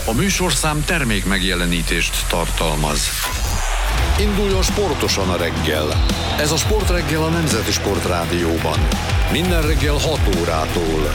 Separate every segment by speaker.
Speaker 1: A műsorszám termék megjelenítést tartalmaz. Induljon sportosan a reggel. Ez a Sportreggel a Nemzeti Sportrádióban. Minden reggel 6 órától.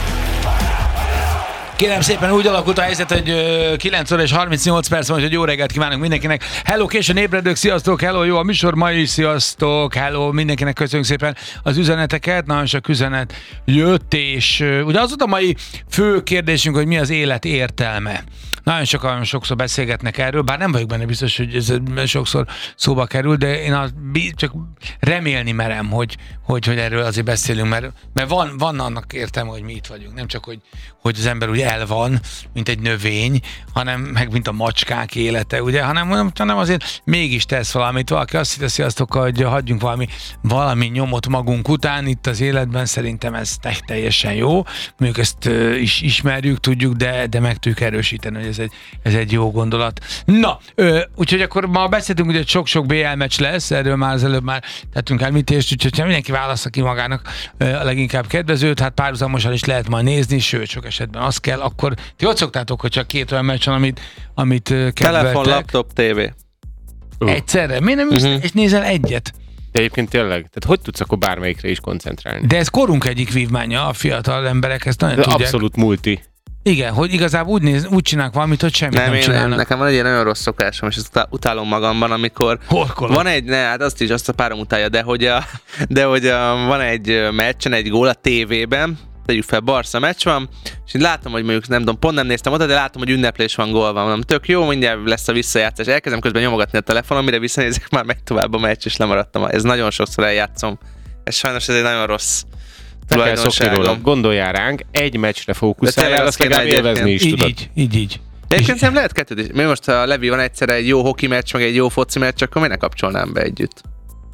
Speaker 2: Kérem szépen, úgy alakult a helyzet, hogy 9 óra és 38 perc van, hogy jó reggelt kívánunk mindenkinek. Hello, későn ébredők, sziasztok, hello, jó a műsor ma is, sziasztok, hello, mindenkinek köszönjük szépen az üzeneteket, nagyon sok üzenet jött, és ugye az volt a mai fő kérdésünk, hogy mi az élet értelme. Nagyon sokszor beszélgetnek erről, bár nem vagyok benne biztos, hogy ez sokszor szóba kerül, de én csak remélni merem, hogy erről azért beszélünk, mert van annak értelme, hogy mi itt vagyunk. Nem csak, hogy az ember ugye el van, mint egy növény, hanem meg mint a macskák élete, ugye, hanem azért mégis tesz valamit. Valaki azt hiszi, sziasztok, hogy hagyjunk valami nyomot magunk után itt az életben, szerintem ez teljesen jó. Mondjuk ezt is ismerjük, tudjuk, de meg tudjuk erősíteni, hogy ez egy jó gondolat. Na, úgyhogy akkor ma beszéltünk, hogy sok-sok BL meccs lesz, erről már az előbb már tettünk említést, úgyhogy mindenki válassza ki magának a leginkább kedvezőt, hát párhuzamosan is lehet majd nézni, sőt, sok esetben az kell, akkor ti ott szoktátok, hogy csak 2 olyan meccs van, amit kedveltek.
Speaker 3: Telefon, laptop, tévé.
Speaker 2: Egyszerre? Miért nem ülsz és nézel egyet?
Speaker 4: De egyébként tényleg, tehát hogy tudsz akkor bármelyikre is koncentrálni?
Speaker 2: De ez korunk egyik vívmánya, a fiatal emberek ezt nagyon tudják.
Speaker 4: Abszolút multi.
Speaker 2: Igen, hogy igazából úgy csinálnak valamit, hogy semmit nem csinálnak.
Speaker 3: Nekem van egy ilyen nagyon rossz szokásom, és ezt utálom magamban, amikor
Speaker 2: horkolod.
Speaker 3: Van egy, hát azt a párom utálja, de hogy van egy meccsen, egy gól a tévében, tegyük fel, Barca meccs van, és így látom, hogy mondjuk, nem tudom, pont nem néztem oda, de látom, hogy ünneplés van, gól van. Mondom, tök jó, mindjárt lesz a visszajátszás. Elkezdem közben nyomogatni a telefonon, mire visszanézek, már megy tovább a meccs, és lemaradtam. Ez nagyon sokszor eljátszom. Ez sajnos egy nagyon rossz tulajdonságom.
Speaker 4: Gondoljál ránk, egy meccsre fókuszáljál, azt legalább élvezni is tudod.
Speaker 2: Így.
Speaker 3: De egyébként nem lehet kettőt is. Mi most a Levi van egyszerre egy jó hoki meccs, meg egy jó foci meccs, akkor miért ne kapcsolnám be együtt?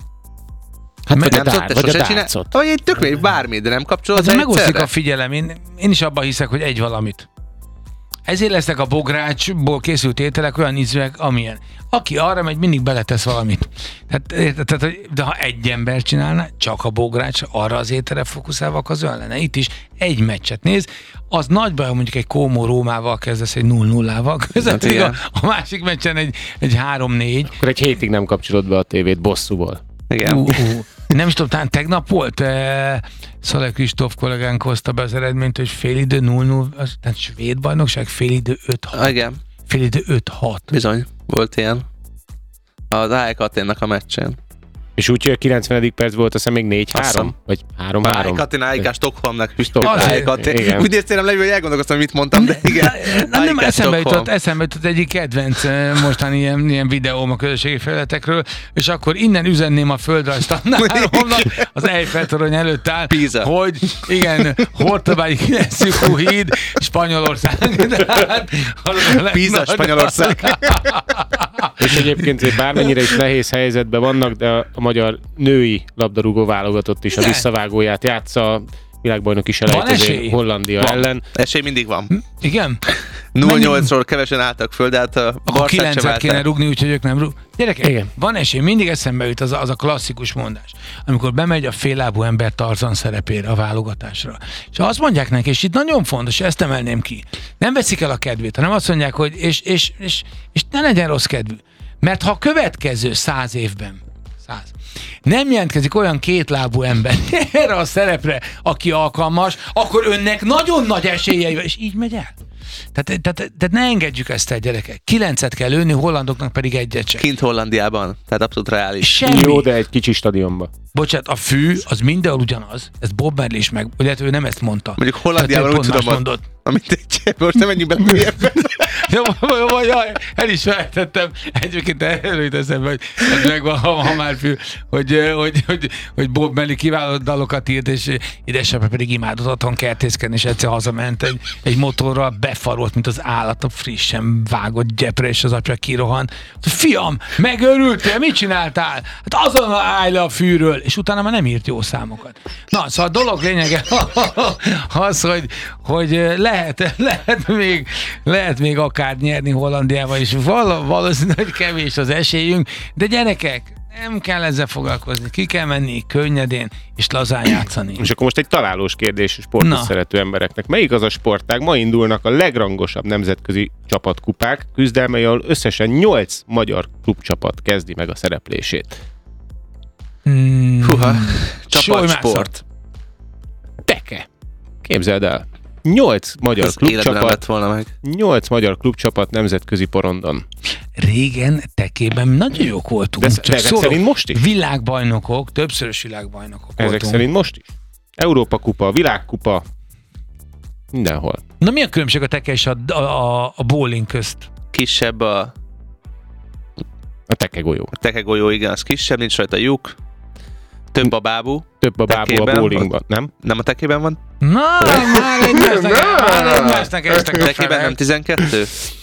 Speaker 4: Hát vagy a dárcot.
Speaker 3: Vagy egy tök még bármi, de nem kapcsolod be
Speaker 2: egyszerre. Megosztik a figyelem. Én is abban hiszek, hogy egy valamit. Ezért lesznek a bográcsból készült ételek olyan ízűek, amilyen. Aki arra megy, mindig beletesz valamit. De ha egy ember csinálna, csak a bogrács arra az ételre fókuszálva, az olyan lenne. Itt is egy meccset néz. Az nagy baj, mondjuk egy Como Rómával kezdesz egy 0-0-ával, között a másik meccsen egy 3-4.
Speaker 4: Akkor egy hétig nem kapcsolod be a tévét bosszúból.
Speaker 3: Igen.
Speaker 2: Nem is tudom, talán tegnap volt, Szalai Kristóf kollégánk hozta be az eredményt, hogy félidő 0-0, tehát svéd bajnokság, félidő 5-6.
Speaker 3: Igen.
Speaker 2: Félidő 5-6.
Speaker 3: Bizony, volt ilyen. Az AEK Athénnak a meccsén.
Speaker 4: És úgy, hogy a 90. perc volt, azt hiszem még 4-3? Vagy 3-3?
Speaker 3: AEK Stockholmnak.
Speaker 4: Úgy
Speaker 3: néztél, Levi, hogy elgondolkoztam, mit mondtam, de igen.
Speaker 2: Nem eszembe jutott egyik kedvenc mostani ilyen videóm a közösségi felületekről, és akkor innen üzenném a földrajztanáromnak, az Eiffel-torony előtt áll,
Speaker 3: Pisa.
Speaker 2: hogy igen, Hortobágyi 9 lyukú híd, Spanyolország.
Speaker 3: Pisa, Spanyolország.
Speaker 4: És egyébként bármennyire is nehéz helyzetben vannak, de a magyar női labdarúgó válogatott is a visszavágóját játsza, világbajnoki selejtező Hollandia ellen.
Speaker 3: Esély mindig van.
Speaker 2: Igen?
Speaker 3: 0-8-ról kevesen álltak föl, de hát a Barszát sem
Speaker 2: 9-et kéne rúgni, úgyhogy ők nem rúg. Gyerekek, igen. Van esély, mindig eszembe jut az a klasszikus mondás, amikor bemegy a féllábú ember Tarzan szerepére a válogatásra. És azt mondják neki, és itt nagyon fontos, ezt emelném ki, nem veszik el a kedvét, hanem azt mondják, hogy és ne legyen rossz kedvű. Mert ha a következő 100 évben nem jelentkezik olyan kétlábú ember erre a szerepre, aki alkalmas, akkor önnek nagyon nagy esélyei van, és így megy el. Tehát ne engedjük ezt el, gyerekek. 9-et kell lőni, hollandoknak pedig 1-et sem.
Speaker 3: Kint Hollandiában, tehát abszolút reális.
Speaker 2: Semmi.
Speaker 4: Jó, de egy kicsi stadionba.
Speaker 2: Bocsánat, a fű az mindenhol ugyanaz. Ez Bob Marley is meg, illetve ő nem ezt mondta.
Speaker 3: Mondjuk Hollandiában úgy tudom, amit most nem menjünk bele mélyebben.
Speaker 2: Jaj, el is felejtettem. Egyébként előtt eszembe, hogy megvan, ha már fű, hogy Bob Marley kiváló dalokat írt, és édesapja pedig imádott otthon kertészkedni, és egyszer hazament egy motorral, befarolt, mint az állat, a frissen vágott gyepre, és az apja kirohan. Fiam, megőrültél? Mit csináltál? Hát azon állj le a fűről, és utána már nem írt jó számokat. Na, szóval a dolog lényege az, hogy lehet még akár nyerni Hollandiával, és valószínűleg kevés az esélyünk, de gyerekek, Nem kell ezzel foglalkozni, ki kell menni könnyedén és lazán játszani.
Speaker 4: És akkor most egy találós kérdés sportot szerető embereknek. Melyik az a sportág? Ma indulnak a legrangosabb nemzetközi csapatkupák küzdelmei, ahol összesen 8 magyar klubcsapat kezdi meg a szereplését.
Speaker 3: Csapatsport.
Speaker 4: Teke. Képzeld el. 8 magyar klubcsapat. 8 magyar klubcsapat nemzetközi porondon.
Speaker 2: Régen tekében nagyon jók voltunk.
Speaker 4: De ezek szerint most is?
Speaker 2: Világbajnokok, többszörös világbajnokok
Speaker 4: ezek
Speaker 2: voltunk.
Speaker 4: szerint most is? Európa kupa, világkupa, mindenhol.
Speaker 2: Na mi a különbség a teke és a bowling közt?
Speaker 3: Kisebb a
Speaker 4: tekegolyó.
Speaker 3: A tekegolyó, igen, az kisebb, nincs rajta lyuk. Több a bábú.
Speaker 4: Több a bábú a bowlingban, nem?
Speaker 3: Nem a tekében van?
Speaker 2: Na, már egymásnak estek a
Speaker 3: tekében nem 12?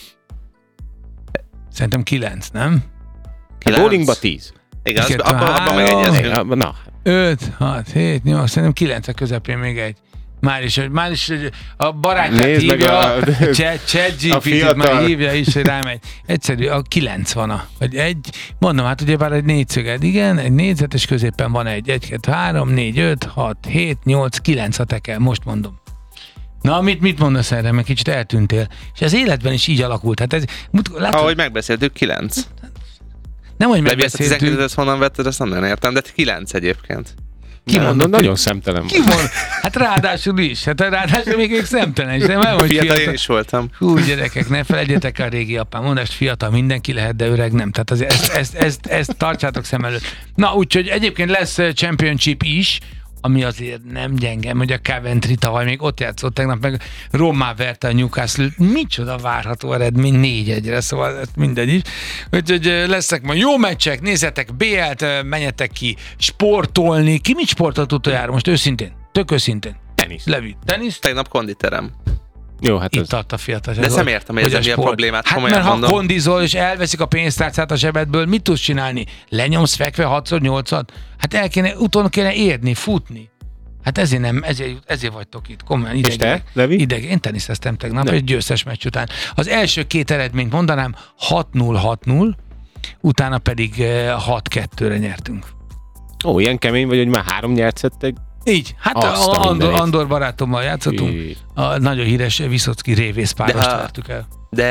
Speaker 2: Szerintem 9, nem?
Speaker 4: A bowlingban 10.
Speaker 3: Igen, abban megegyezünk.
Speaker 4: Na.
Speaker 2: 5, 6, 7, 8, szerintem 9 a közepén még egy. Már is a barátját hívja, a ChatGPT-t már hívja is, hogy rámegy. Egyszerű, a 9 van vagy egy, mondom, hát ugyebár egy négyszöged, igen, egy négyzetes középen van egy 2, 3, 4, 5, 6, 7, 8, 9 a teke, most mondom. Na, mit mondasz erre, mert kicsit eltűntél. És az életben is így alakult. Hát ez,
Speaker 3: ahogy megbeszéltük, 9.
Speaker 2: Nem, hogy
Speaker 3: megbeszéltük. De a 12-et honnan vetted, azt nem értem, de 9 egyébként.
Speaker 2: Kimondom,
Speaker 4: nagyon szemtelen.
Speaker 2: Hát ráadásul is. Hát ráadásul még szemtelen is. Nem, hogy
Speaker 3: fiatal én is voltam.
Speaker 2: Hú, gyerekek, ne felejtjetek el a régi apám mondást, fiatal mindenki lehet, de öreg nem. Tehát azért ezt tartsátok szem előtt. Na, úgyhogy egyébként lesz Championship is, ami azért nem gyenge, hogy a Coventry tavaly még ott játszott, tegnap meg Rommá verte a Newcastle. Micsoda várható eredmény 4-1-re, szóval mindegy is. Úgyhogy lesznek majd jó meccsek, nézzetek BL-t, menjetek ki sportolni. Ki mit sportolt utoljára most őszintén? Tök őszintén.
Speaker 4: Tenisz.
Speaker 2: Levi, tenisz?
Speaker 3: Tegnap konditerem.
Speaker 4: Jó, hát
Speaker 2: itt tart a fiatal.
Speaker 3: De nem értem, hogy ez a problémát.
Speaker 2: Hát mert ha kondizol és elveszik a pénztárcát a zsebedből, mit tudsz csinálni? Lenyomsz fekve 6x8-at? Hát utána kéne érni, futni. Hát ezért vagytok itt. Komolyan ideg.
Speaker 4: És te, Levi?
Speaker 2: Én teniszeztem tegnap, egy győztes meccs után. Az első 2 eredményt mondanám, 6-0, utána pedig 6-2-re nyertünk.
Speaker 4: Ó, ilyen kemény vagy, hogy már 3 nyertszettek.
Speaker 2: Így, hát Andor barátommal játszottunk. A nagyon híres Viszocki révészpárost vertük el.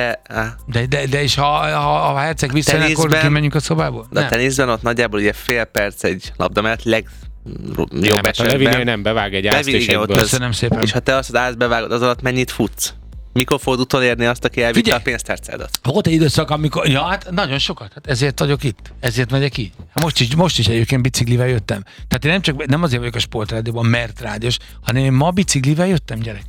Speaker 2: De és ha a herceg visszajön, akkor kimenjünk a szobából?
Speaker 3: De a teniszben ott nagyjából ugye fél perc egy labda mellett legjobb esetben.
Speaker 4: A Levinél nem bevág egy ászt és egyből.
Speaker 2: Köszönöm szépen.
Speaker 3: És ha te azt az ászt bevágod, az alatt mennyit futsz? Mikor fogod utolérni azt, aki elvitte a pénztárcádat?
Speaker 2: Volt egy időszak, amikor... Ja, hát nagyon sokat. Hát ezért vagyok itt. Ezért megyek ki. Most is egyébként biciklivel jöttem. Tehát én nem azért vagyok a Sportrádióban, mert rádiós, hanem én ma biciklivel jöttem, gyerekek.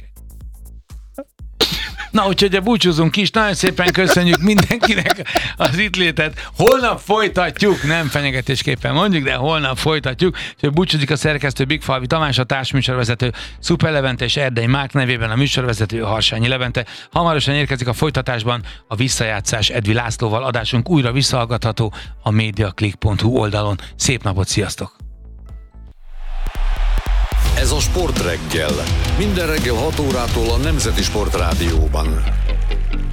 Speaker 2: Na, úgyhogy búcsúzunk is. Nagyon szépen köszönjük mindenkinek az itt létet. Holnap folytatjuk, nem fenyegetésképpen mondjuk, de holnap folytatjuk. És búcsúzik a szerkesztő Bigfalvi Tamás, a társműsorvezető Szuper Levente és Erdei Márk nevében a műsorvezető Harsányi Levente. Hamarosan érkezik a folytatásban a visszajátszás Edvi Lászlóval. Adásunk újra visszahallgatható a mediaclick.hu oldalon. Szép napot, sziasztok!
Speaker 1: Ez a Sportreggel. Minden reggel 6 órától a Nemzeti Sportrádióban.